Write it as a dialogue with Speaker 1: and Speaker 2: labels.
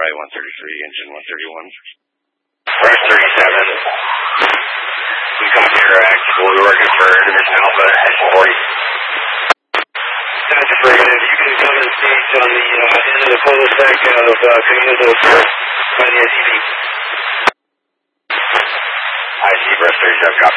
Speaker 1: RI 133, engine 131.
Speaker 2: Brush 37. We come to interact. We'll be working for Division Alpha, engine 40.
Speaker 3: That's affirmative. You can come and stage on the end of the cul-de-sac of Camino del Sur by the SUV.
Speaker 2: I see, Brush 37, copy.